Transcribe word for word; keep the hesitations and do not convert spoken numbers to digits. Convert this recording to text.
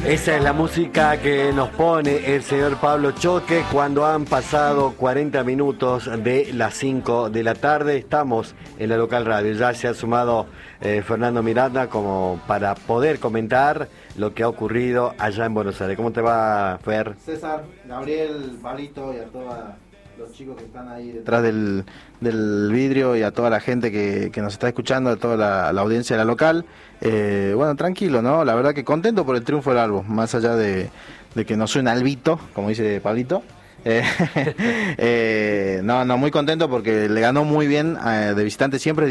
Esa es la música que nos pone el señor Pablo Choque cuando han pasado cuarenta minutos de las cinco de la tarde. Estamos en la local radio. Ya se ha sumado eh, Fernando Miranda como para poder comentar lo que ha ocurrido allá en Buenos Aires. ¿Cómo te va, Fer? César, Gabriel, Pablito y a todos los chicos que están ahí detrás del, del vidrio y a toda la gente que, que nos está escuchando, a toda la, la audiencia de la local. Eh, bueno, tranquilo, ¿no? La verdad que contento por el triunfo del Albo, más allá de, de que no soy un albito, como dice Pablito. Eh, eh, no, no, muy contento porque le ganó muy bien eh, de visitante siempre.